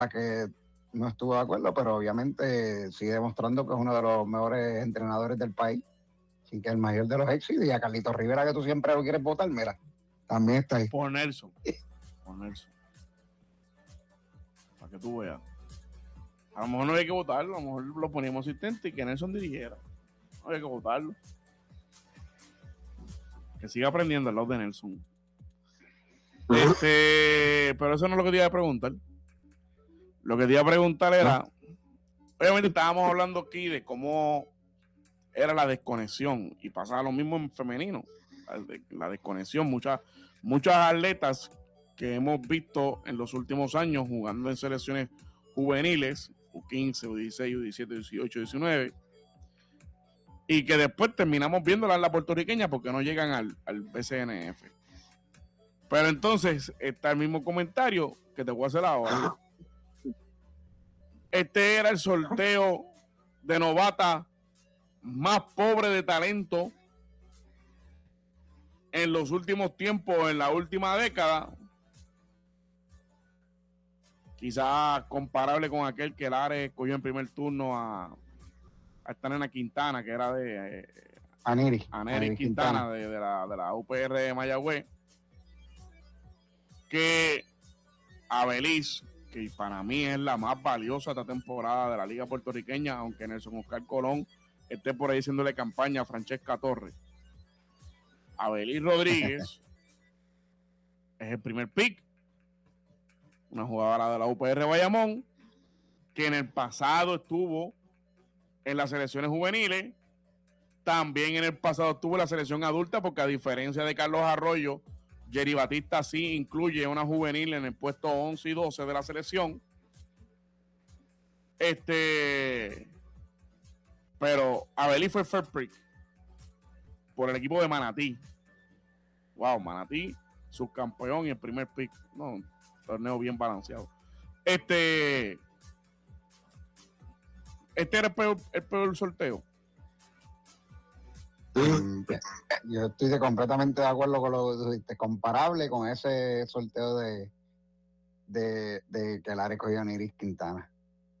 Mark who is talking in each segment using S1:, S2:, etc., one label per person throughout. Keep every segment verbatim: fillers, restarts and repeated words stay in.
S1: que no estuvo de acuerdo, pero obviamente sigue demostrando que es uno de los mejores entrenadores del país, así que el mayor de los éxitos. Y a Carlito Rivera, que tú siempre lo quieres votar, mira, también está ahí.
S2: Por Nelson. Por Nelson. Para que tú veas. A lo mejor no hay que votarlo, a lo mejor lo poníamos asistente y que Nelson dirigiera. No hay que votarlo. Que siga aprendiendo al lado de Nelson. Este, pero eso no es lo que te iba a preguntar. Lo que te iba a preguntar era, obviamente estábamos hablando aquí de cómo era la desconexión y pasaba lo mismo en femenino, la desconexión. Muchas, muchas atletas que hemos visto en los últimos años jugando en selecciones juveniles, U quince, U dieciséis, U diecisiete, U dieciocho, U diecinueve, y que después terminamos viéndolas en la puertorriqueña porque no llegan al, al B C N F. Pero entonces está el mismo comentario que te voy a hacer ahora. Este era el sorteo de novata más pobre de talento en los últimos tiempos, en la última década. Quizás comparable con aquel que Lares escogió en primer turno a, a esta nena Quintana, que era de eh,
S1: Aneri,
S2: Aneri Quintana, Quintana. De, de, la, de la U P R de Mayagüez. Que Abelis, que para mí es la más valiosa esta temporada de la Liga Puertorriqueña, aunque Nelson Oscar Colón esté por ahí haciéndole campaña a Francesca Torres. Abelis Rodríguez es el primer pick, una jugadora de la U P R Bayamón, que en el pasado estuvo en las selecciones juveniles, también en el pasado estuvo en la selección adulta, porque a diferencia de Carlos Arroyo, Jerry Batista sí incluye una juvenil en el puesto once y doce de la selección. Este, pero Abelis fue first pick por el equipo de Manatí. Wow, Manatí, subcampeón y el primer pick. No, un torneo bien balanceado. Este, este era el peor, el peor sorteo.
S1: Mm, yo estoy de completamente de acuerdo con lo que tú dijiste, comparable con ese sorteo de de, de que Lares cogió a Niris Quintana.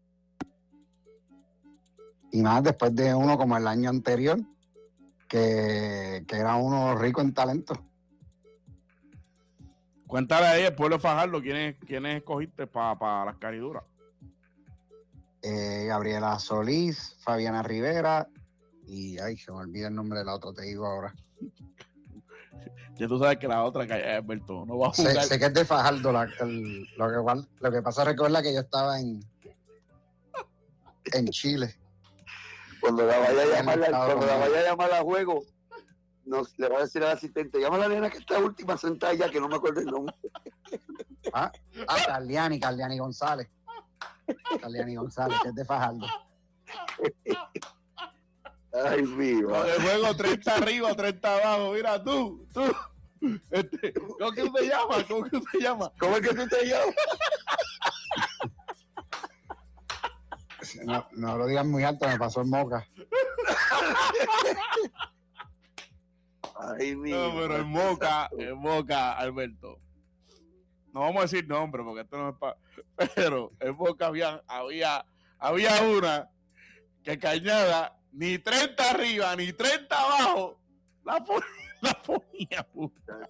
S1: Y más después de uno como el año anterior, que, que era uno rico en talento.
S2: Cuéntale ahí el pueblo de Fajardo, ¿quiénes, quiénes escogiste para pa las cariduras?
S1: Eh, Gabriela Solís, Fabiana Rivera y ay, se me olvida el nombre de la otra, te digo ahora.
S2: Ya tú sabes que la otra que es Alberto no va a jugar.
S1: Sé, sé que es de Fajardo, la, el, lo, que, lo que pasa, recuerda que yo estaba en en Chile.
S3: Cuando la vaya a llamar, cuando la vaya a llamar a juego, nos, le va a decir al asistente, llama a la nena que está última sentada ya, que no me acuerdo el nombre.
S1: Ah, ah Carliani, Carliani González. Carliani González, que es de Fajardo.
S3: Ay, viva.
S2: El juego treinta arriba, treinta abajo. Mira, tú, tú. Este, ¿cómo que tú te llamas? ¿Cómo que tú te llamas?
S3: ¿Cómo es que tú te llamas?
S1: No, no lo digas muy alto, me pasó en Moca.
S3: Ay, mi
S2: no, pero en Moca, en Moca, Alberto. No vamos a decir nombre porque esto no es para. Pero en Moca había, había, había una que Cañada, ni treinta arriba, ni treinta abajo, la, pon, la ponía puta.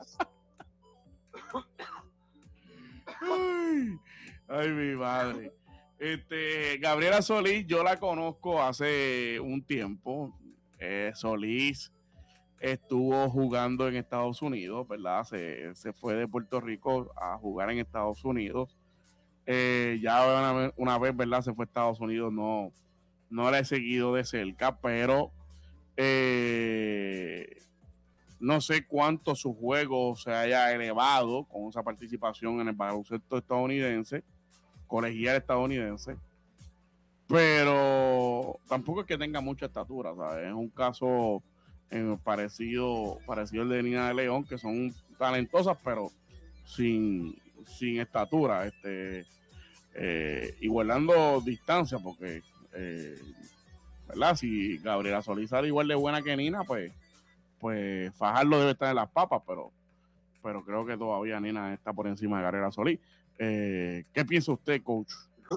S2: Ay, ay, mi madre. Este, Gabriela Solís, yo la conozco hace un tiempo. Eh, Solís estuvo jugando en Estados Unidos, ¿verdad? Se, se fue de Puerto Rico a jugar en Estados Unidos. Eh, ya una, una vez, ¿verdad? Se fue a Estados Unidos, no, no la he seguido de cerca, pero eh, no sé cuánto su juego se haya elevado con esa participación en el baloncesto estadounidense, colegial estadounidense, pero tampoco es que tenga mucha estatura, ¿sabes? Es un caso eh, parecido, parecido al de Nina de León, que son talentosas, pero sin, sin estatura, este, eh, igualando distancia, porque, eh, ¿verdad? Si Gabriela Solís sale igual de buena que Nina, pues, pues Fajardo debe estar en las papas, pero, pero creo que todavía Nina está por encima de Gabriela Solís. Eh, ¿Qué piensa usted, coach?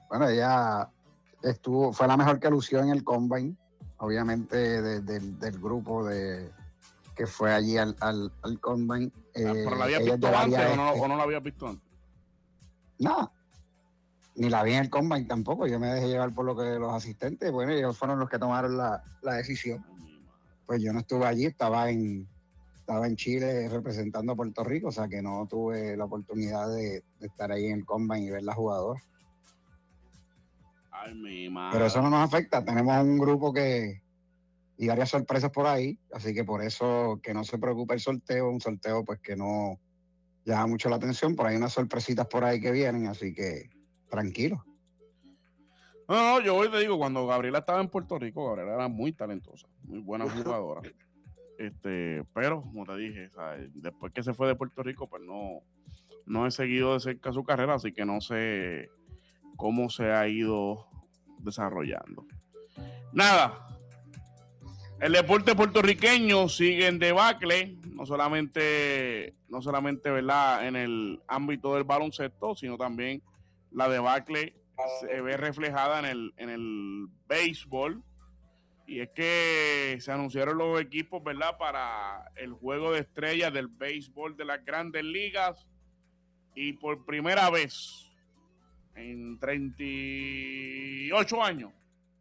S1: Bueno, ella estuvo, fue la mejor que lució en el Combine, obviamente de, de, del grupo de que fue allí al, al, al Combine.
S2: Eh, ¿Pero la había
S1: visto
S2: antes
S1: este,
S2: o, no, o no la había visto antes?
S1: No, ni la vi en el Combine tampoco. Yo me dejé llevar por lo que los asistentes, bueno, ellos fueron los que tomaron la, la decisión. Pues yo no estuve allí, estaba en estaba en Chile representando a Puerto Rico, o sea que no tuve la oportunidad de, de estar ahí en el Combine y ver la jugadora.
S2: Ay, mi madre.
S1: Pero eso no nos afecta, tenemos un grupo que y varias sorpresas por ahí, así que por eso que no se preocupe el sorteo, un sorteo pues que no llama mucho la atención, por ahí unas sorpresitas por ahí que vienen, así que tranquilo.
S2: No, no, yo hoy te digo, cuando Gabriela estaba en Puerto Rico, Gabriela era muy talentosa, muy buena jugadora. Este, pero como te dije, ¿sabes? Después que se fue de Puerto Rico, pues no, no he seguido de cerca su carrera, así que no sé cómo se ha ido desarrollando. Nada, el deporte puertorriqueño sigue en debacle, no solamente, no solamente, ¿verdad?, en el ámbito del baloncesto, sino también la debacle se ve reflejada en el, en el béisbol. Y es que se anunciaron los equipos, ¿verdad?, para el juego de estrellas del béisbol de las Grandes Ligas. Y por primera vez en treinta y ocho años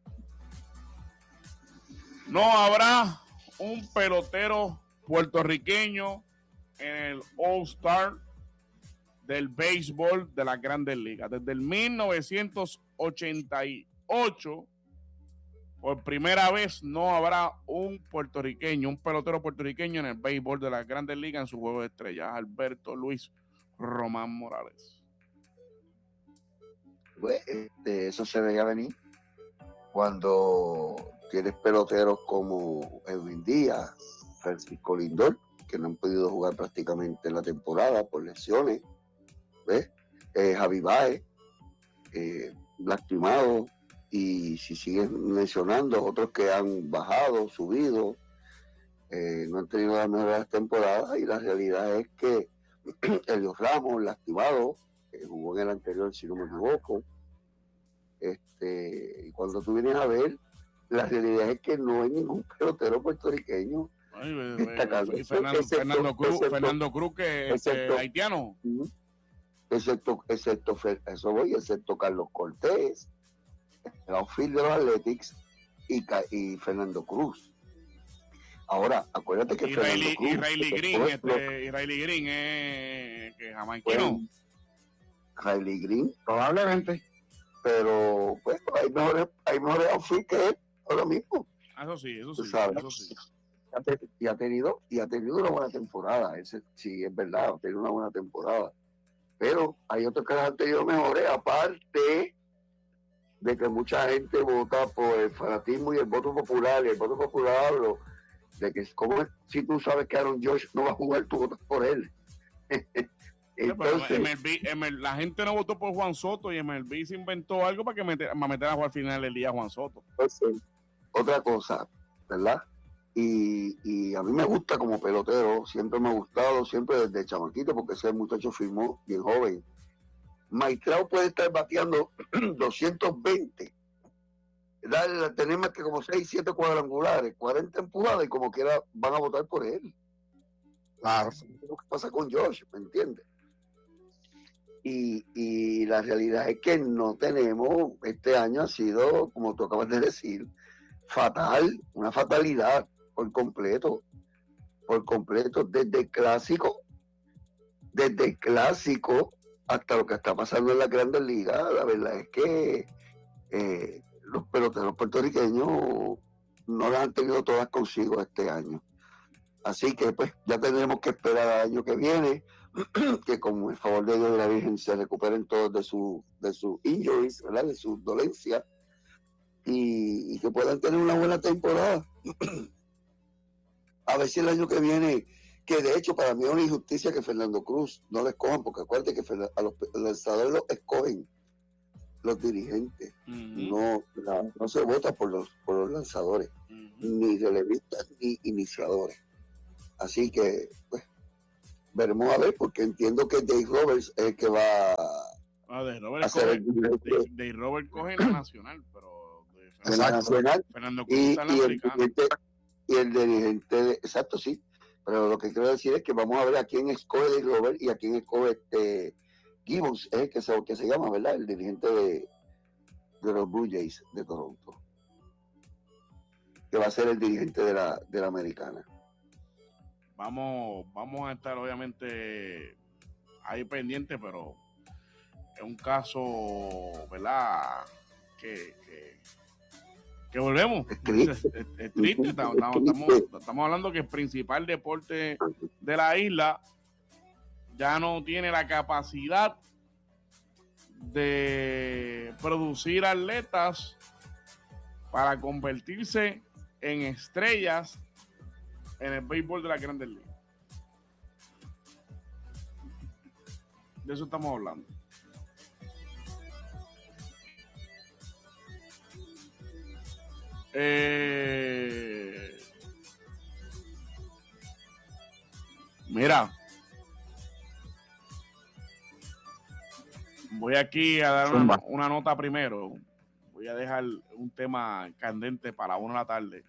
S2: no habrá un pelotero puertorriqueño en el All-Star del béisbol de las Grandes Ligas. Desde el mil novecientos ochenta y ocho, por primera vez no habrá un puertorriqueño, un pelotero puertorriqueño en el béisbol de las Grandes Ligas en su juego de estrellas. Alberto Luis Román Morales.
S3: Pues, este, eso se veía venir cuando tienes peloteros como Edwin Díaz, Francisco Lindor, que no han podido jugar prácticamente la temporada por lesiones, ¿ves? Eh, Javi Baez, eh, lastimado, y si siguen mencionando otros que han bajado, subido, eh, no han tenido las mejores temporadas, y la realidad es que Helios Ramos, lastimado, que jugó en el anterior, si no me equivoco, este, y cuando tú vienes a ver, la realidad es que no hay ningún pelotero puertorriqueño.
S2: Ay, destacado. Y Fernando, excepto, Fernando Cruz, excepto, Fernando Cruz, que es este, haitiano.
S3: Excepto, excepto, eso voy, excepto Carlos Cortés, el outfield de los Athletics, y, y Fernando Cruz. Ahora, acuérdate que
S2: y
S3: Fernando
S2: Riley,
S3: Cruz...
S2: Y Riley Green, este, y Riley Green, eh, que jamaiquino.
S3: Riley Green,
S1: probablemente.
S3: Pero, pues, hay mejores, hay mejores outfield que él, ahora mismo.
S2: Eso sí, eso sí, eso sí.
S3: Y ha tenido, y ha tenido una buena temporada, ese sí es verdad, ha tenido una buena temporada. Pero hay otros que han tenido mejores, aparte de que mucha gente vota por el fanatismo y el voto popular, y el voto popular hablo de que como si tú sabes que Aaron Josh no va a jugar, tú votas por él.
S2: Entonces, M L B, M L B, la gente no votó por Juan Soto, y M L B se inventó algo para que meter, para meter a jugar al final del día a Juan Soto.
S3: Entonces, otra cosa, ¿verdad? Y, y a mí me gusta como pelotero, siempre me ha gustado, siempre desde chamaquito, porque ese muchacho firmó bien joven. Maitrao puede estar bateando doscientos veinte, ¿verdad? Tener más que como seis, siete cuadrangulares, cuarenta empujadas, y como quiera van a votar por él. Claro, es lo que pasa con Josh, ¿me entiendes? Y, y la realidad es que no tenemos, este año ha sido, como tú acabas de decir, fatal, una fatalidad por completo, por completo, desde el clásico, desde el clásico hasta lo que está pasando en las Grandes Ligas. La verdad es que eh, los peloteros puertorriqueños no las han tenido todas consigo este año. Así que pues ya tendremos que esperar al año que viene, que con el favor de Dios y de la Virgen se recuperen todos de sus de sus injuries, ¿verdad? De sus dolencias, y, y que puedan tener una buena temporada. A ver si el año que viene, que de hecho para mí es una injusticia que Fernando Cruz no lo escojan, porque acuérdate que a los lanzadores los escogen los dirigentes, uh-huh. no, no, no se vota por los, por los lanzadores, uh-huh. ni relevistas ni iniciadores. Así que, pues, veremos a ver, porque entiendo que Dave Roberts es el que va,
S2: Ah, de Robert
S3: a ser
S2: coge,
S3: el dirigente
S2: de, de Robert coge en la nacional, pero de
S3: de
S2: Fernando,
S3: la nacional
S2: Fernando Cruz
S3: y,
S2: está en la
S3: y, el
S2: americana.
S3: dirigente, y el dirigente, de, exacto, sí. Pero lo que quiero decir es que vamos a ver a quién escoge de Robert y a quién escoge este Gibbons, es el que se, que se llama, ¿verdad? El dirigente de, de los Blue Jays de Toronto, que va a ser el dirigente de la, de la americana.
S2: Vamos, vamos a estar obviamente ahí pendiente, pero es un caso, ¿verdad? Que, que, que volvemos.
S3: Es triste.
S2: Es, es, es triste. Estamos, estamos, estamos hablando que el principal deporte de la isla ya no tiene la capacidad de producir atletas para convertirse en estrellas en el béisbol de la Grandes Ligas. De eso estamos hablando. Eh, mira, voy aquí a dar una, una nota primero. Voy a dejar un tema candente para una de la tarde.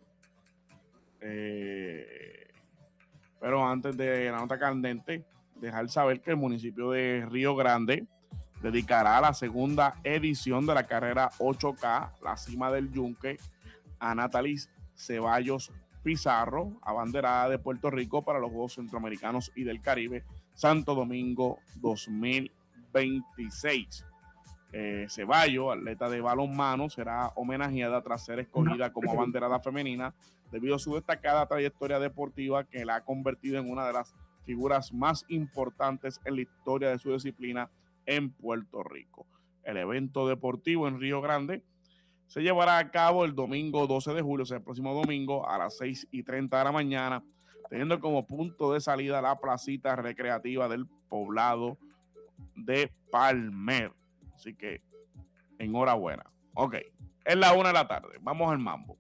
S2: Eh, pero antes de la nota candente, dejar saber que el municipio de Río Grande dedicará la segunda edición de la carrera ocho K, la cima del Yunque, a Natalie Ceballos Pizarro, abanderada de Puerto Rico para los Juegos Centroamericanos y del Caribe, Santo Domingo dos mil veintiséis. Eh, Ceballos, atleta de balonmano, será homenajeada tras ser escogida como abanderada femenina debido a su destacada trayectoria deportiva que la ha convertido en una de las figuras más importantes en la historia de su disciplina en Puerto Rico. El evento deportivo en Río Grande se llevará a cabo el domingo doce de julio, o sea, el próximo domingo a las seis y treinta de la mañana, teniendo como punto de salida la placita recreativa del poblado de Palmer. Así que, enhorabuena. Ok, es la una de la tarde. Vamos al mambo.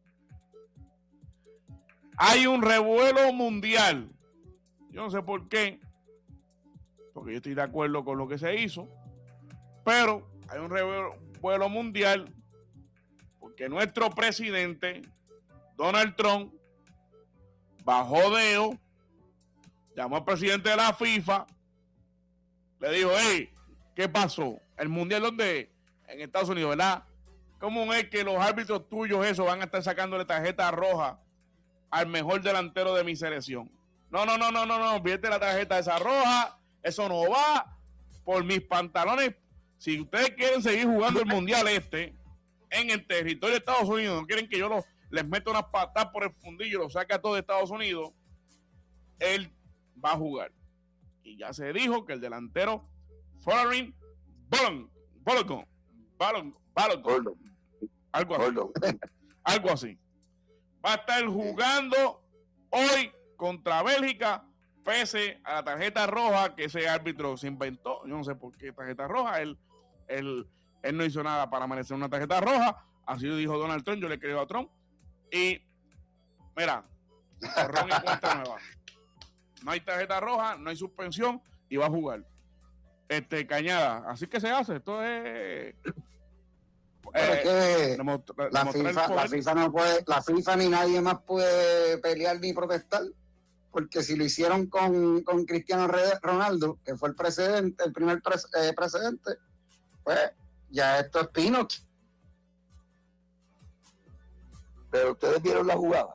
S2: Hay un revuelo mundial. Yo no sé por qué, porque yo estoy de acuerdo con lo que se hizo, pero hay un revuelo mundial porque nuestro presidente, Donald Trump, bajó deo, llamó al presidente de la FIFA, le dijo, hey, ¿qué pasó? ¿El mundial dónde es? En Estados Unidos, ¿verdad? ¿Cómo es que los árbitros tuyos esos van a estar sacándole tarjeta roja al mejor delantero de mi selección? No, no, no, no, no, no, vierte la tarjeta esa roja, eso no va, por mis pantalones. Si ustedes quieren seguir jugando el mundial este en el territorio de Estados Unidos, no quieren que yo los, les meta unas patadas por el fundillo y los saque a todos de Estados Unidos, él va a jugar. Y ya se dijo que el delantero Follering Balogun, Balogun, Balogun, Balogun, algo así, algo así, va a estar jugando hoy contra Bélgica, pese a la tarjeta roja que ese árbitro se inventó. Yo no sé por qué tarjeta roja, él, él, él no hizo nada para merecer una tarjeta roja, así lo dijo Donald Trump, yo le creo a Trump, y mira, borrón y cuenta nueva, no hay tarjeta roja, no hay suspensión, y va a jugar. Este, Cañada, así que se hace, esto es...
S1: Pero es que demostrar, la, FIFA, la FIFA no puede, la FIFA ni nadie más puede pelear ni protestar, porque si lo hicieron con, con Cristiano Ronaldo, que fue el precedente, el primer pre, eh, precedente, pues ya esto es peanuts.
S3: Pero ustedes vieron la jugada.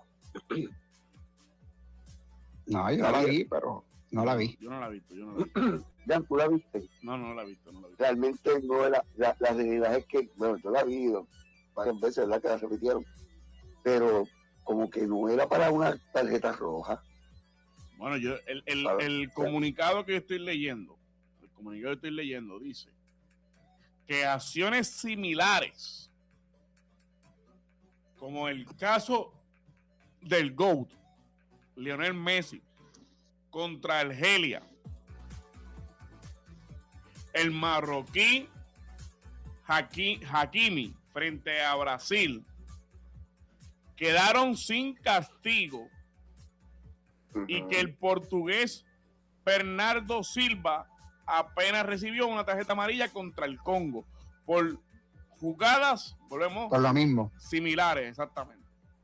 S1: No, yo no la vi, pero no la vi.
S2: Yo no la he visto, yo no la he visto.
S3: Ya, ¿tú la viste?
S2: No, no la he visto, no la he visto.
S3: Realmente no era, la, la realidad es que, bueno, yo la he visto varias veces, ¿verdad? Que la repitieron, pero como que no era para una tarjeta roja.
S2: Bueno, yo, el, el, el comunicado que yo estoy leyendo, el comunicado que estoy leyendo dice que acciones similares, como el caso del GOAT, Lionel Messi, contra Argelia, el marroquí Hakimi frente a Brasil, quedaron sin castigo, uh-huh. y que el portugués Bernardo Silva apenas recibió una tarjeta amarilla contra el Congo por jugadas, volvemos,
S1: por lo mismo,
S2: similares, exactamente.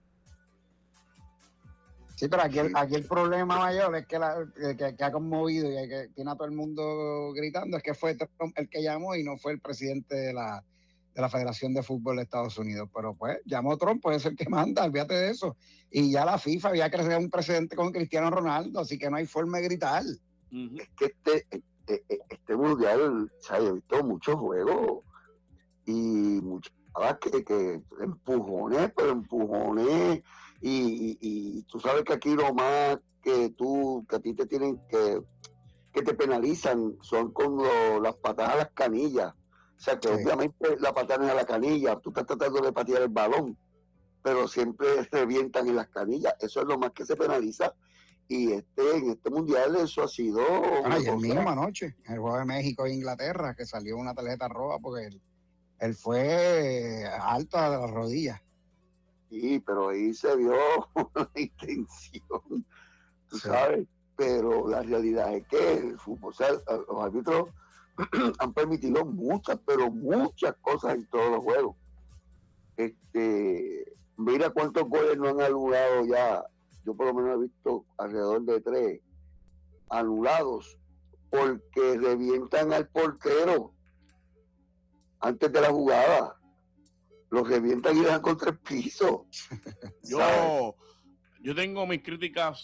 S1: Sí, pero aquí el, aquí el problema mayor es que, la, que, que ha conmovido y que tiene a todo el mundo gritando es que fue Trump el que llamó y no fue el presidente de la, de la Federación de Fútbol de Estados Unidos. Pero pues llamó Trump, puede ser que manda, olvídate de eso. Y ya la FIFA había creado un precedente con Cristiano Ronaldo, así que no hay forma de gritar.
S3: Uh-huh. Es que este, este, este mundial, se ha visto muchos juegos y muchas que, que empujones, pero empujones. Y, y, y tú sabes que aquí lo más que tú, que a ti te tienen que, que te penalizan son con lo, las patadas a las canillas. O sea que sí. Obviamente la patada es a la canilla, tú estás tratando de patear el balón, pero siempre revientan en las canillas, eso es lo más que se penaliza. Y este en este mundial eso ha sido...
S1: Ay, el mismo anoche, el juego de México e Inglaterra, que salió una tarjeta roja porque él, él fue alto a las rodillas.
S3: Sí, pero ahí se vio una intención, tú sí. sabes, pero la realidad es que el fútbol, o sea, los árbitros han permitido muchas, pero muchas cosas en todos los juegos. Este, mira cuántos goles no han anulado ya, yo por lo menos he visto alrededor de tres anulados, porque revientan al portero antes de la jugada. Los revientan y dejan contra el piso.
S2: Yo, yo tengo mis críticas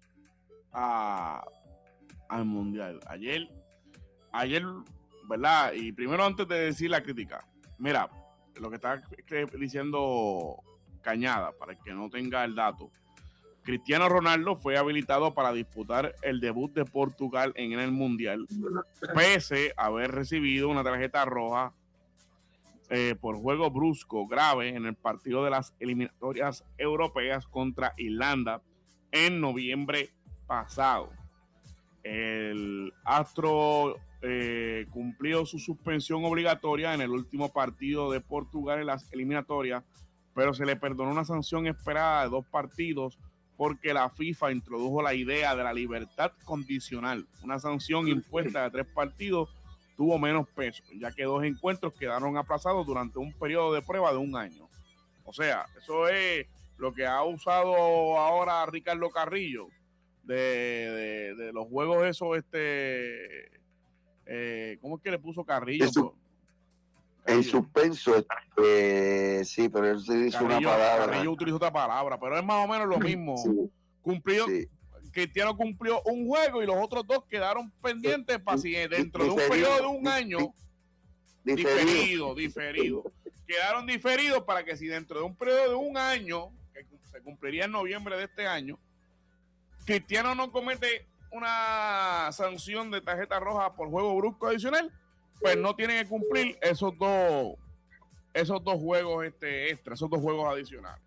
S2: a, al mundial. Ayer, ayer, ¿verdad? Y primero antes de decir la crítica, mira, lo que está diciendo Cañada, para el que no tenga el dato, Cristiano Ronaldo fue habilitado para disputar el debut de Portugal en el mundial, pese a haber recibido una tarjeta roja Eh, por juego brusco grave en el partido de las eliminatorias europeas contra Irlanda en noviembre pasado. El astro eh, cumplió su suspensión obligatoria en el último partido de Portugal en las eliminatorias, pero se le perdonó una sanción esperada de dos partidos porque la FIFA introdujo la idea de la libertad condicional, una sanción impuesta de tres partidos tuvo menos peso, ya que dos encuentros quedaron aplazados durante un periodo de prueba de un año. O sea, eso es lo que ha usado ahora Ricardo Carrillo de, de, de los juegos esos, este, eh, ¿cómo es que le puso Carrillo?
S3: En, su, en suspenso, eh, sí, pero él se hizo
S2: Carrillo,
S3: una palabra.
S2: Carrillo utilizó otra palabra, pero es más o menos lo mismo. Sí. Cumplido. Sí. Cristiano cumplió un juego y los otros dos quedaron pendientes para si dentro de un periodo de un año diferido, diferido. Quedaron diferidos para que si dentro de un periodo de un año, que se cumpliría en noviembre de este año, Cristiano no comete una sanción de tarjeta roja por juego brusco adicional, pues no tiene que cumplir esos dos, esos dos juegos este, extra, esos dos juegos adicionales.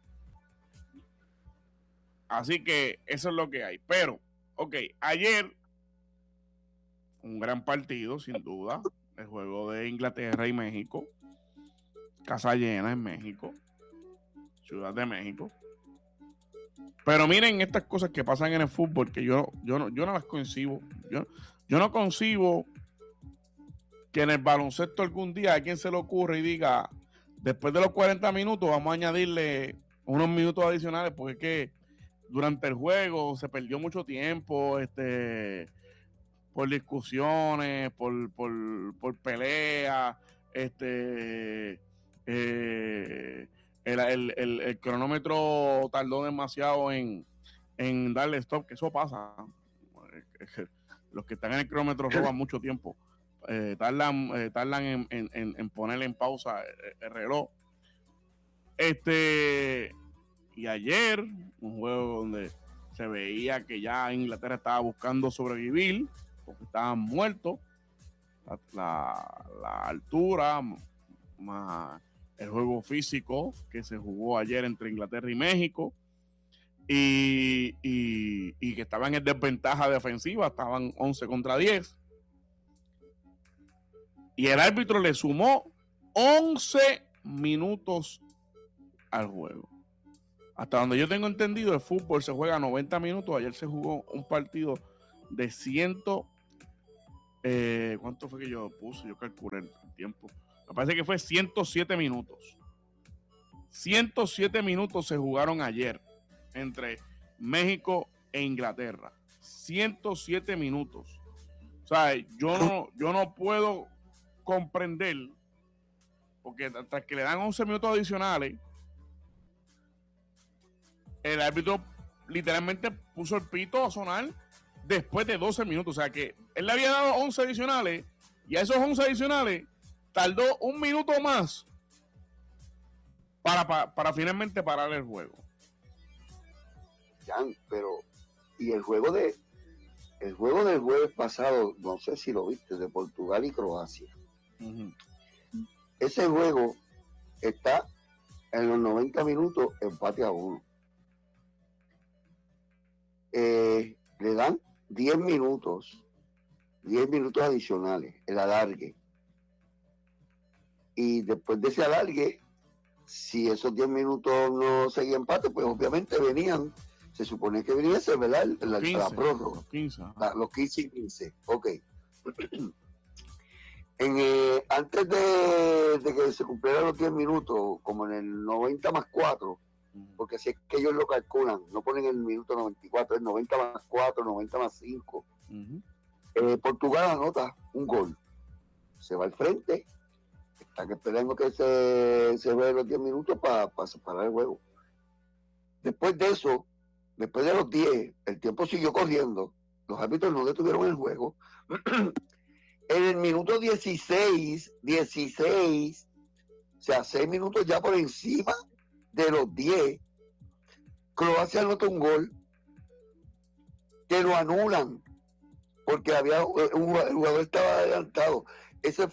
S2: Así que eso es lo que hay. Pero, ok, ayer, un gran partido, sin duda, el juego de Inglaterra y México, casa llena en México, Ciudad de México. Pero miren estas cosas que pasan en el fútbol, que yo, yo, no, yo no las concibo. Yo, yo no concibo que en el baloncesto algún día a quien se le ocurre y diga, después de los cuarenta minutos vamos a añadirle unos minutos adicionales, porque es que durante el juego se perdió mucho tiempo, este, por discusiones, por, por, por peleas, este, eh, el, el, el, el cronómetro tardó demasiado en, en darle stop, que eso pasa. Los que están en el cronómetro roban mucho tiempo, eh, tardan, eh, tardan en, en, en ponerle en pausa el, el reloj. Este... Y ayer, un juego donde se veía que ya Inglaterra estaba buscando sobrevivir, porque estaban muertos, la, la, la altura, más el juego físico que se jugó ayer entre Inglaterra y México, y, y, y que estaban en desventaja defensiva, estaban once contra diez. Y el árbitro le sumó once minutos al juego. Hasta donde yo tengo entendido, el fútbol se juega noventa minutos. Ayer se jugó un partido de ciento Eh, ¿Cuánto fue que yo puse? Yo calculé el tiempo. Me parece que fue ciento siete minutos. ciento siete minutos se jugaron ayer entre México e Inglaterra. ciento siete minutos. O sea, yo no, yo no puedo comprender, porque tras que le dan once minutos adicionales, el árbitro literalmente puso el pito a sonar después de doce minutos. O sea que él le había dado once adicionales y a esos once adicionales tardó un minuto más para, para, para finalmente parar el juego.
S3: Jan, pero y el juego de el juego del jueves pasado, no sé si lo viste, de Portugal y Croacia. Uh-huh. Ese juego está en los noventa minutos empate a uno. Eh, le dan diez minutos, diez minutos adicionales, el alargue. Y después de ese alargue, si esos diez minutos no seguían empate, pues obviamente venían, se supone que venía ese, ¿verdad? La, quince, la prórroga.
S2: quince,
S3: la, los quince y quince, ok. En, eh, antes de, de que se cumplieran los diez minutos, como en el noventa más cuatro, porque así es que ellos lo calculan, no ponen el minuto noventa y cuatro, es noventa más cuatro, noventa más cinco. Uh-huh. eh, Portugal anota un gol, se va al frente, está que esperando que se, se vea los diez minutos para pa separar el juego. Después de eso, después de los diez, el tiempo siguió corriendo, los árbitros no detuvieron el juego. En el minuto dieciséis, dieciséis, o sea, seis minutos ya por encima de los diez, Croacia anotó un gol que lo anulan porque había un jugador, el jugador estaba adelantado. Ese,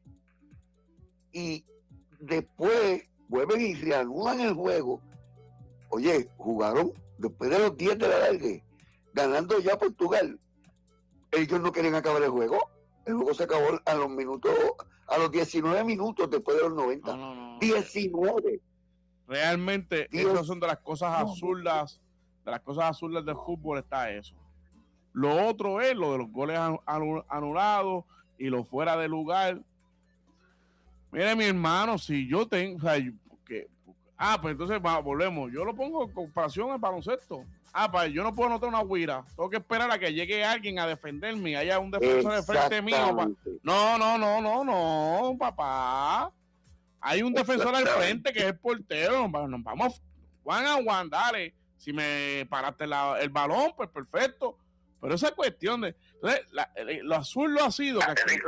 S3: y después vuelven y reanudan el juego. Oye, jugaron después de los diez de la largue, ganando ya Portugal. Ellos no querían acabar el juego. El juego se acabó a los minutos, a los diecinueve minutos después de los noventa.
S2: No, no, no.
S3: diecinueve.
S2: Realmente,
S3: Dios.
S2: Esas son de las cosas
S3: No.
S2: absurdas, de las cosas absurdas del fútbol está eso. Lo otro es lo de los goles anulados y lo fuera de lugar. Mire, mi hermano, si yo tengo, o sea, que, ah, pues entonces va, volvemos. Yo lo pongo en comparación al baloncesto. Ah, pues yo no puedo anotar una guira. Tengo que esperar a que llegue alguien a defenderme y haya un defensor de frente mío. Pa. No, no, no, no, no, papá. Hay un defensor al frente que es el portero. Nos vamos, Juan a Juan, dale. Si me paraste la, el balón, pues perfecto. Pero esa cuestión de. Entonces, la, lo azul lo ha sido. Que aquí,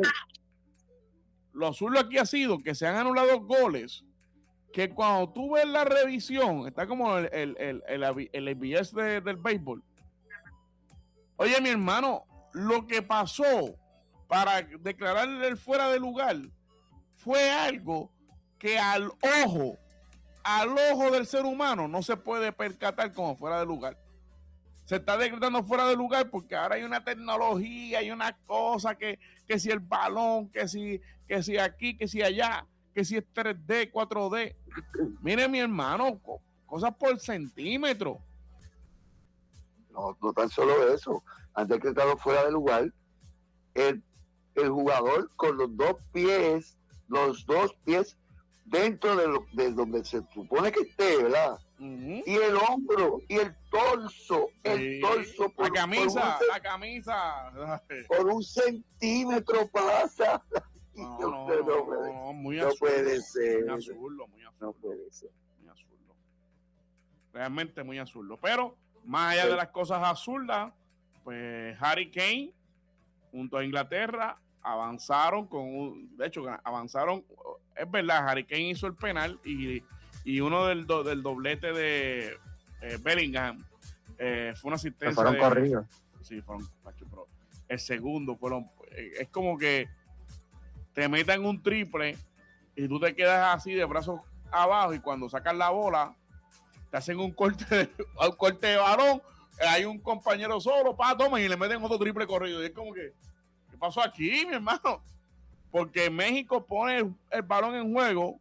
S2: lo azul aquí ha sido que se han anulado goles. Que cuando tú ves la revisión, está como el, el, el, el, el A B S de, del béisbol. Oye, mi hermano, lo que pasó para declararle el fuera de lugar fue algo que al ojo, al ojo del ser humano no se puede percatar como fuera de lugar. Se está decretando fuera de lugar porque ahora hay una tecnología, hay una cosa que, que si el balón, que si, que si aquí, que si allá, que si es tres D, cuatro D. Mire, mi hermano, cosas por centímetro.
S3: No, no tan solo eso. Han decretado fuera de lugar. El, el jugador con los dos pies, los dos pies dentro de, lo, de donde se supone que esté, ¿verdad? Uh-huh. Y el hombro, y el torso, sí. el torso.
S2: Por, la camisa, por un, la camisa.
S3: Por un centímetro pasa.
S2: No, no, no, no, puede, no, muy
S3: no
S2: azul,
S3: puede ser.
S2: Muy azul, muy azul.
S3: No puede ser.
S2: Muy azul. Realmente muy azul. Pero, más allá sí. de las cosas azulas, pues Harry Kane, junto a Inglaterra, avanzaron con un. De hecho, avanzaron. Es verdad, Harry Kane hizo el penal y, y uno del, do, del doblete de eh, Bellingham eh, fue una asistencia.
S1: Se fueron
S2: de,
S1: corridos.
S2: Sí, fueron. Pero el segundo fueron. Eh, es como que te metan un triple y tú te quedas así de brazos abajo y cuando sacas la bola te hacen un corte de, un corte de balón, hay un compañero solo, pa, toman y le meten otro triple corrido y es como que ¿qué pasó aquí, mi hermano? Porque México pone el, el balón en juego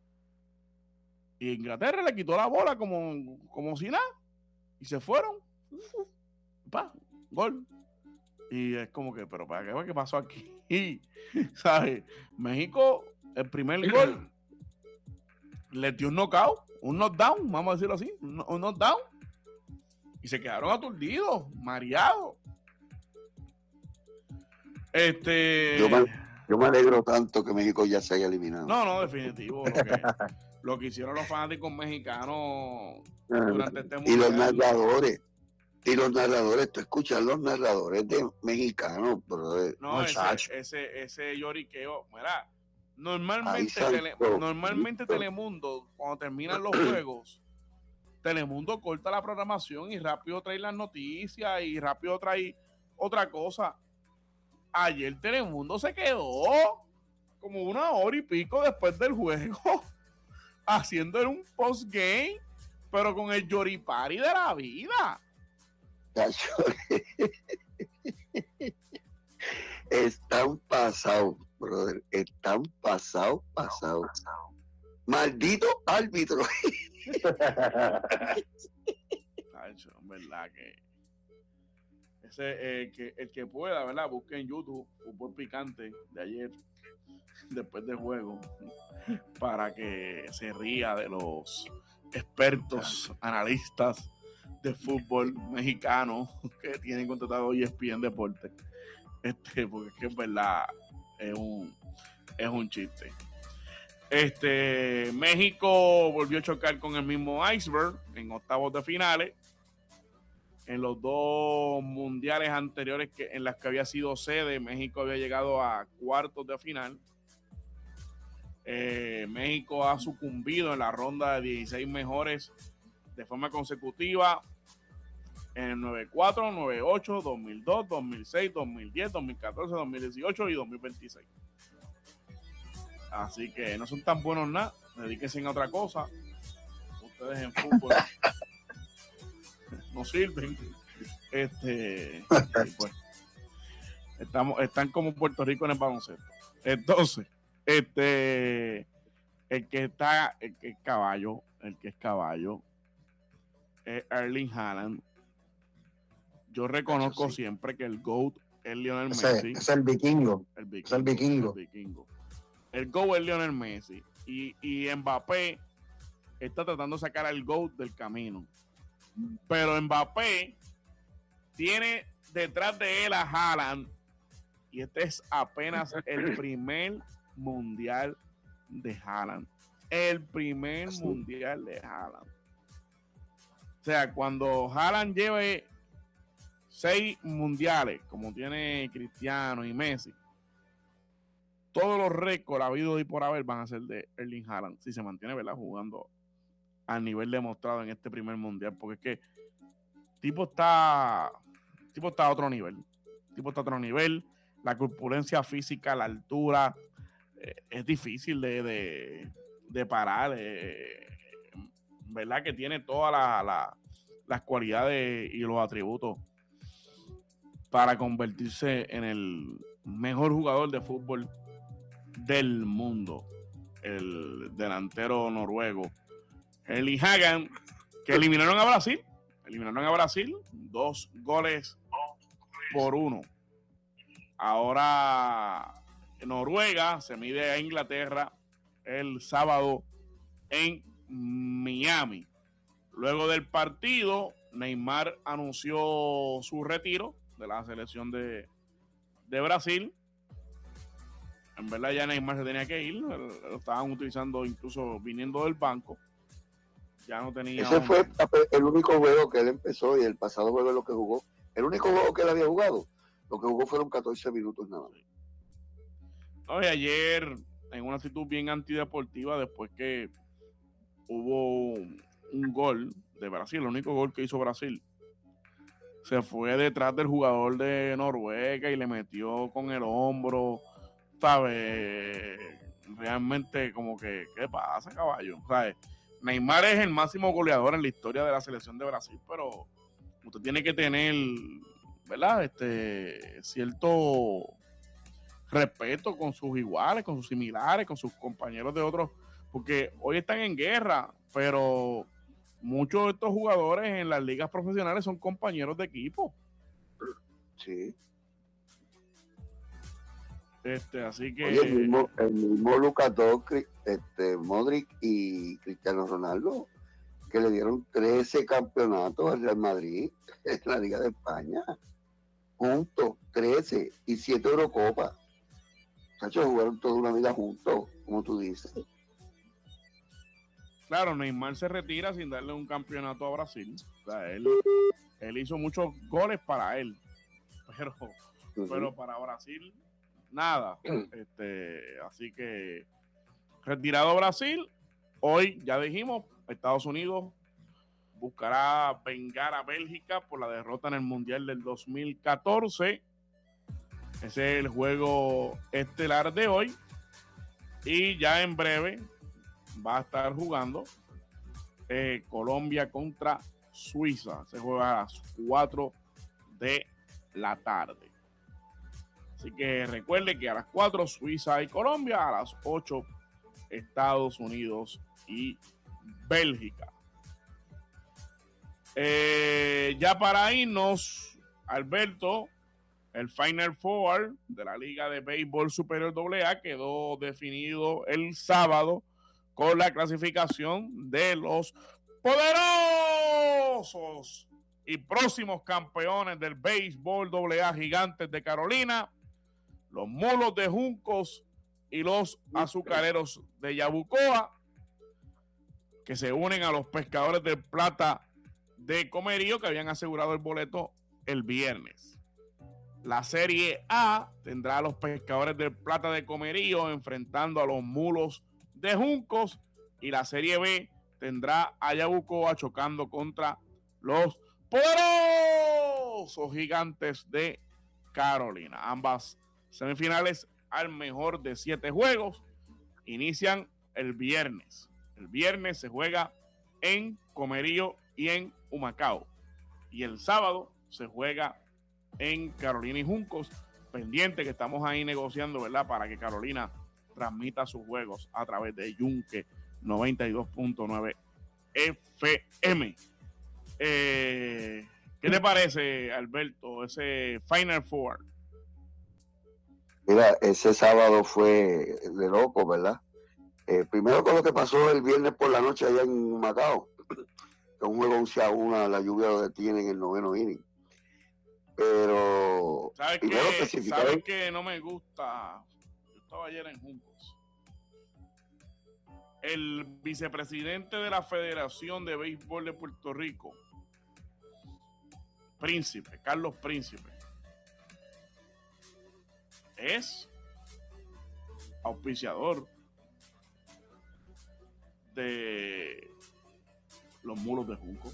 S2: y Inglaterra le quitó la bola como, como si nada y se fueron pa, gol. Y es como que, pero ¿para qué? ¿Qué pasó aquí? Y, ¿sabes? México, el primer gol, le dio un knockout, un knockdown, vamos a decirlo así, un, un knockdown. Y se quedaron aturdidos, mareados. Este...
S3: Yo me, yo me alegro tanto que México ya se haya eliminado.
S2: No, no, definitivo. Lo que, lo que hicieron los fanáticos mexicanos durante este mundial.
S3: Y los narradores. Y los narradores, tú escuchas los narradores de mexicanos, brother.
S2: No, ese, ese, ese lloriqueo, mira, normalmente,
S3: Ay,
S2: tele, normalmente Telemundo, cuando terminan los juegos, Telemundo corta la programación y rápido trae las noticias y rápido trae otra cosa. Ayer Telemundo se quedó como una hora y pico después del juego haciendo un post-game, pero con el lloripari de la vida.
S3: Están pasados, brother. Están pasados, pasados. Maldito árbitro.
S2: Tacho, verdad que ese eh, que el que pueda, ¿verdad? Busque en YouTube Fútbol Picante de ayer, después del juego, para que se ría de los expertos analistas de fútbol mexicano que tienen contratado E S P N Deportes, este, porque es que es verdad, es un, es un chiste. Este, México volvió a chocar con el mismo Iceberg en octavos de finales. En los dos mundiales anteriores que, en las que había sido sede, México había llegado a cuartos de final. Eh, México ha sucumbido en la ronda de dieciséis mejores de forma consecutiva en el noventa y cuatro, noventa y ocho, dos mil dos, dos mil seis, dos mil diez, dos mil catorce, dos mil dieciocho y dos mil veintiséis. Así que no son tan buenos nada, dedíquense a otra cosa. Ustedes en fútbol no sirven. Este, pues, estamos, están como Puerto Rico en el baloncesto. Entonces, este, el que está, el que es caballo, el que es caballo, es Erling Haaland. Yo reconozco sí. siempre que el GOAT es Lionel
S1: ese,
S2: Messi.
S1: Es el vikingo.
S2: El vikingo.
S1: Es el vikingo.
S2: El vikingo. El GOAT es Lionel Messi. Y, y Mbappé está tratando de sacar al GOAT del camino. Pero Mbappé tiene detrás de él a Haaland. Y este es apenas el primer mundial de Haaland. El primer sí. mundial de Haaland. O sea, cuando Haaland lleve seis mundiales, como tiene Cristiano y Messi, todos los récords habidos y por haber van a ser de Erling Haaland, si se mantiene, ¿verdad?, jugando al nivel demostrado en este primer mundial, porque es que tipo está tipo está a otro nivel, tipo está a otro nivel, la corpulencia física, la altura, eh, es difícil de, de, de parar, eh, verdad que tiene todas la, la, las cualidades y los atributos para convertirse en el mejor jugador de fútbol del mundo, el delantero noruego Erling Haaland, que eliminaron a Brasil, eliminaron a Brasil, dos goles por uno. Ahora Noruega se mide a Inglaterra el sábado en Miami. Luego del partido, Neymar anunció su retiro de la selección de, de Brasil. En verdad ya Neymar se tenía que ir, lo estaban utilizando incluso viniendo del banco. Ya no tenía.
S3: Ese
S2: un...
S3: fue el único juego que él empezó y el pasado juego es lo que jugó. El único juego que él había jugado, lo que jugó fueron catorce minutos nada más.
S2: No, y ayer, en una actitud bien antideportiva, después que hubo un gol de Brasil, el único gol que hizo Brasil, se fue detrás del jugador de Noruega y le metió con el hombro, ¿sabes? Realmente como que, ¿qué pasa, caballo? ¿Sabes? Neymar es el máximo goleador en la historia de la selección de Brasil, pero usted tiene que tener, ¿verdad? Este, cierto respeto con sus iguales, con sus similares, con sus compañeros de otros, porque hoy están en guerra, pero muchos de estos jugadores en las ligas profesionales son compañeros de equipo.
S3: Sí.
S2: Este, así que.
S3: Oye, el mismo, el mismo Lucas Doncic, este, Modric y Cristiano Ronaldo, que le dieron trece campeonatos al Real Madrid en la Liga de España. Juntos, trece y siete Eurocopas. Muchachos, jugaron toda una vida juntos, como tú dices.
S2: Claro, Neymar se retira sin darle un campeonato a Brasil. O sea, él, él hizo muchos goles para él, pero, uh-huh. pero para Brasil, nada. Este, así que, retirado Brasil, hoy ya dijimos, Estados Unidos buscará vengar a Bélgica por la derrota en el Mundial del dos mil catorce. Ese es el juego estelar de hoy. Y ya en breve va a estar jugando eh, Colombia contra Suiza. Se juega a las cuatro de la tarde. Así que recuerde que a las cuatro Suiza y Colombia, a las ocho Estados Unidos y Bélgica. Eh, ya para irnos, Alberto, el Final Four de la Liga de Béisbol Superior doble A quedó definido el sábado con la clasificación de los poderosos y próximos campeones del Béisbol doble A Gigantes de Carolina, los Mulos de Juncos y los Azucareros de Yabucoa, que se unen a los Pescadores de Plata de Comerío, que habían asegurado el boleto el viernes. La Serie A tendrá a los Pescadores de Plata de Comerío enfrentando a los Mulos de Juncos, y la Serie B tendrá a Yabucoa chocando contra los poderosos Gigantes de Carolina. Ambas semifinales al mejor de siete juegos inician el viernes. El viernes se juega en Comerío y en Humacao, y el sábado se juega en Carolina y Juncos. Pendiente que estamos ahí negociando, ¿verdad?, para que Carolina transmita sus juegos a través de Yunque noventa y dos punto nueve F M. Eh, ¿Qué te parece, Alberto, ese Final Four?
S3: Mira, ese sábado fue de loco, ¿verdad? Eh, primero con lo que pasó el viernes por la noche allá en Macao, que un juego once a uno, la lluvia lo detiene en el noveno inning. Pero
S2: ¿sabes qué? ¿Sabes qué? No me gusta. Yo estaba ayer en Juncos. El vicepresidente de la Federación de Béisbol de Puerto Rico, Príncipe, Carlos Príncipe, es auspiciador de los Mulos de Junco.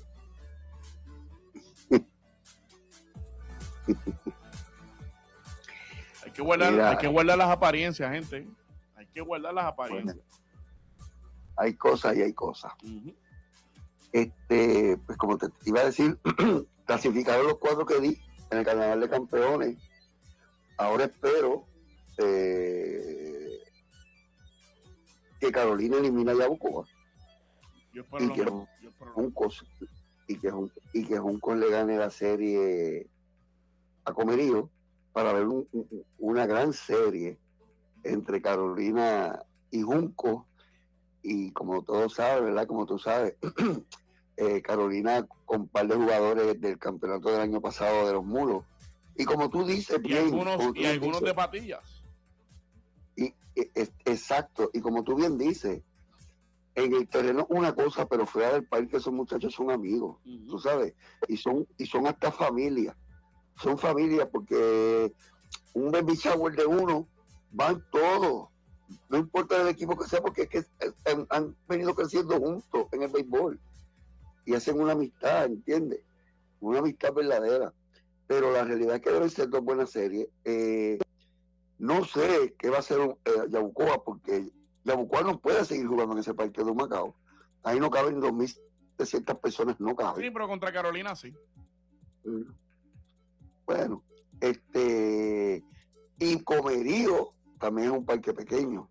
S2: Hay que guardar, hay que guardar las apariencias, gente. Hay que guardar las apariencias.
S3: Bueno, hay cosas y hay cosas. Uh-huh. Este, pues como te iba a decir, clasificaron los cuatro que di en el Carnaval de Campeones. Ahora espero eh, que Carolina elimine a Yabucoa.
S2: Yo espero
S3: y,
S2: lo
S3: que
S2: mismo. Yo espero
S3: Juncos, y que y que Juncos le gane la serie a Comerío, para ver un, un, una gran serie entre Carolina y Juncos. Y como todos saben, ¿verdad? Como tú sabes, eh, Carolina con un par de jugadores del campeonato del año pasado de los Mulos. Y como tú dices,
S2: y
S3: bien,
S2: algunos,
S3: tú
S2: y algunos
S3: dices,
S2: de patillas.
S3: Y, y, es, exacto, y como tú bien dices, en el terreno una cosa, pero fuera del parque esos muchachos son amigos, uh-huh. tú sabes, y son, y son hasta familia. Son familia porque un baby shower de uno van todos, no importa el equipo que sea, porque es que han, han venido creciendo juntos en el béisbol y hacen una amistad, ¿entiendes? Una amistad verdadera. Pero la realidad es que deben ser dos buenas series. Eh, no sé qué va a hacer eh, Yabucoa, porque Yabucoa no puede seguir jugando en ese parque de Humacao. Ahí no caben dos mil trescientas personas, no caben.
S2: Sí, pero contra Carolina sí.
S3: Mm. Bueno, este y Comerío también es un parque pequeño.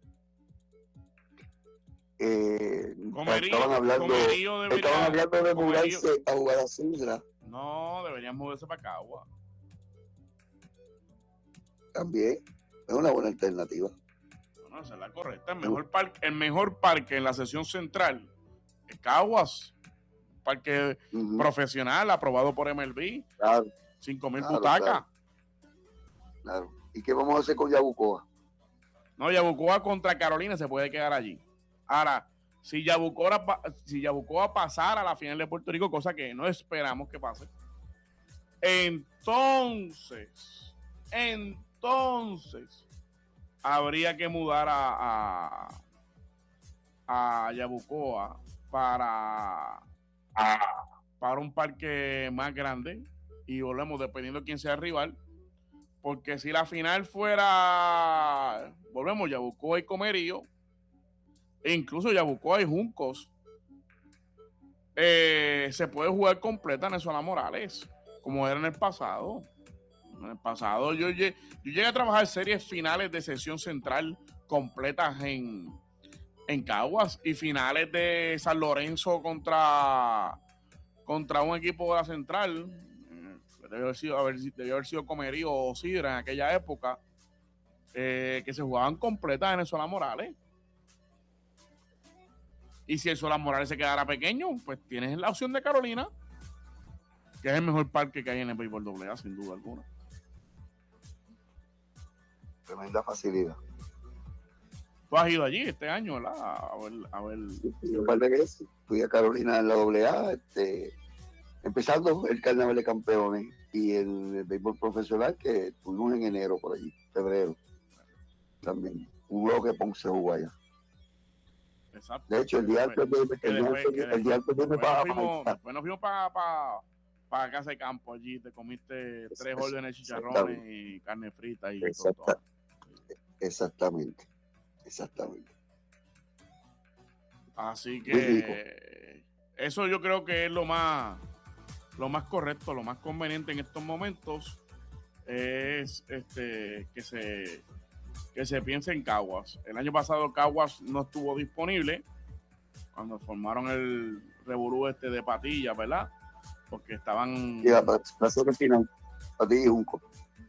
S3: Eh,
S2: Comerío,
S3: estaban hablando,
S2: Comerío debería,
S3: estaban hablando de
S2: Comerío,
S3: mudarse a jugar a Sidra.
S2: No, deberían moverse para Cagua.
S3: También, Es una buena alternativa.
S2: No, esa es la correcta. El mejor parque, el mejor parque en la sección central es Caguas. Parque uh-huh. profesional, aprobado por M L B.
S3: Claro.
S2: cinco mil
S3: claro,
S2: butacas.
S3: Claro. claro. ¿Y qué vamos a hacer con Yabucoa?
S2: No, Yabucoa contra Carolina se puede quedar allí. Ahora, si Yabucoa, si Yabucoa pasara a la final de Puerto Rico, cosa que no esperamos que pase, entonces, entonces, habría que mudar a, a, a Yabucoa para, a, para un parque más grande y volvemos dependiendo de quién sea el rival, porque si la final fuera, volvemos, Yabucoa y Comerío, e incluso Yabucoa y Juncos, eh, se puede jugar completa en Nesola Morales, como era en el pasado. En el pasado yo, yo llegué a trabajar series finales de sesión central completas en, en Caguas y finales de San Lorenzo contra, contra un equipo de la central. Debió haber sido, haber, debió haber sido Comerío o Sidra en aquella época, eh, que se jugaban completas en el Nesola Morales. Y si el Nesola Morales se quedara pequeño, pues tienes la opción de Carolina, que es el mejor parque que hay en el béisbol doble A, sin duda alguna.
S3: Tremenda facilidad.
S2: Tú has ido allí este año, ¿verdad? A ver, a ver.
S3: Yo un par de veces fui a Carolina en la doble A, este, empezando el Carnaval de Campeones y el, el béisbol profesional que tuvimos en enero por allí, febrero. También. Un bloque Ponce jugó allá.
S2: Exacto.
S3: De hecho, el día antes de el día antes de
S2: después nos fuimos para pa, pa casa de campo allí, te comiste es, tres órdenes de chicharrones y carne frita y
S3: Exacta,
S2: todo.
S3: Exactamente, exactamente.
S2: Así que eso yo creo que es lo más lo más correcto, lo más conveniente en estos momentos es este que se que se piense en Caguas. El año pasado Caguas no estuvo disponible cuando formaron el revolú este de Patillas, ¿verdad? Porque estaban...
S3: Ya, para la serie final, Patillas y Junco.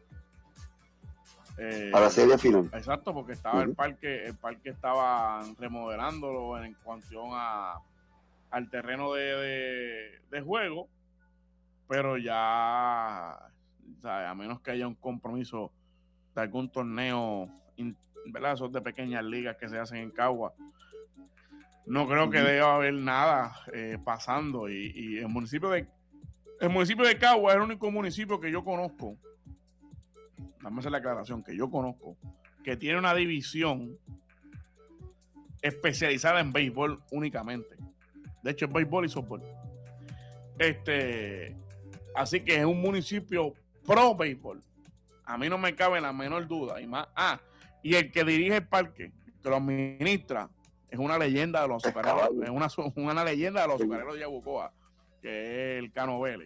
S2: Eh,
S3: a la serie final.
S2: Exacto, porque estaba uh-huh. el parque, el parque estaba remodelándolo en cuestión a, al terreno de, de, de juego, pero ya, o sea, a menos que haya un compromiso de algún torneo, ¿verdad? Esos de pequeñas ligas que se hacen en Caguas, no creo que deba haber nada eh, pasando. Y, y el municipio de el municipio de Caguas es el único municipio que yo conozco, dame hacer la aclaración, que yo conozco, que tiene una división especializada en béisbol únicamente. De hecho, es béisbol y softball. Este, así que es un municipio pro béisbol. A mí no me cabe la menor duda. Y más, ah, y el que dirige el parque, que lo administra, es una leyenda de los azucareros, es una, una leyenda de los azucareros de Yabucoa, que es el Cano Vélez.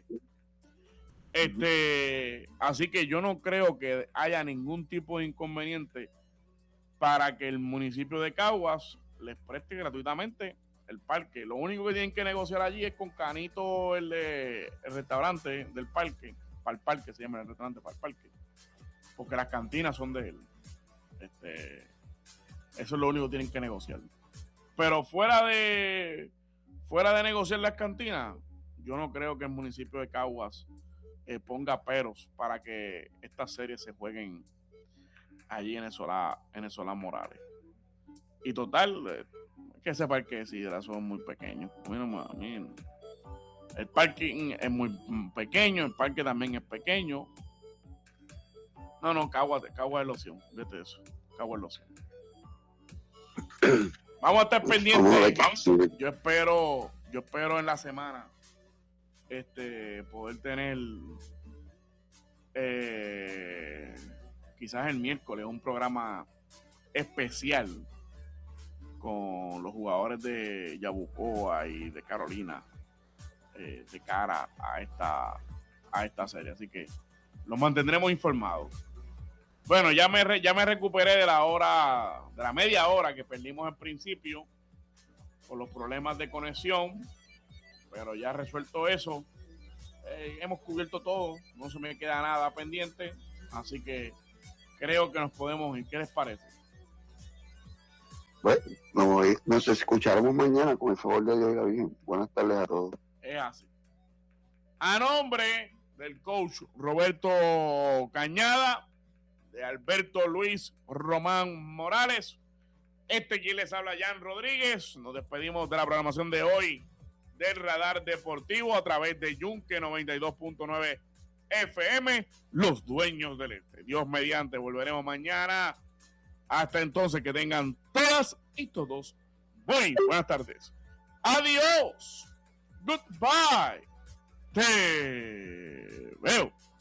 S2: Este, así que yo no creo que haya ningún tipo de inconveniente para que el municipio de Caguas les preste gratuitamente el parque. Lo único que tienen que negociar allí es con Canito, el, de, el restaurante del parque, para el parque, se llama el restaurante para el parque, porque las cantinas son de él. Este, eso es lo único que tienen que negociar. Pero fuera de fuera de negociar las cantinas, yo no creo que el municipio de Caguas eh, ponga peros para que estas series se jueguen allí en el Solá, en el Solá Morales. Y total, eh, que ese parque de Sidra son muy pequeños. Mira, mira. El parque es muy pequeño, el parque también es pequeño. No, no, Caguas, Caguas es loción, vete eso. Caguas es loción. Vamos a estar pendientes. Yo espero, yo espero en la semana este poder tener eh, quizás el miércoles un programa especial con los jugadores de Yabucoa y de Carolina eh, de cara a esta a esta serie, así que los mantendremos informados. Bueno, ya me, re, ya me recuperé de la hora, de la media hora que perdimos al principio por los problemas de conexión, pero ya resuelto eso, eh, hemos cubierto todo, no se me queda nada pendiente, así que creo que nos podemos ir. ¿Qué les parece?
S3: Bueno, nos, nos escucharemos mañana con el favor de Dios y la Virgen. Buenas tardes a todos.
S2: Es así. A nombre del coach Roberto Cañada, de Alberto Luis Román Morales, este quien les habla, Jan Rodríguez. Nos despedimos de la programación de hoy del Radar Deportivo a través de Yunque noventa y dos punto nueve F M, los dueños del este. Dios mediante, volveremos mañana. Hasta entonces, que tengan todas y todos muy buenas tardes. Adiós. Goodbye. Te veo.